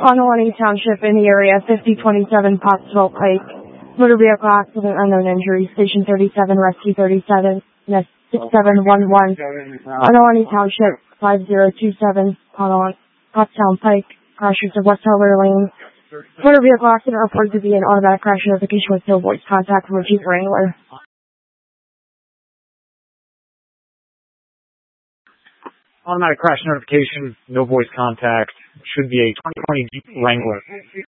Onawani Township in the area, 5027 Pottsville Pike. Motor vehicle accident, unknown injury. Station 37, Rescue 37, Nest 6711. Onawani Township, 5027 Pottstown Pike. Crashers of West Harbor Lane. Motor vehicle accident reported to be an automatic crash notification with no voice contact from a Jeep Wrangler. Automatic crash notification, no voice contact. Should be a 2020 Jeep Wrangler.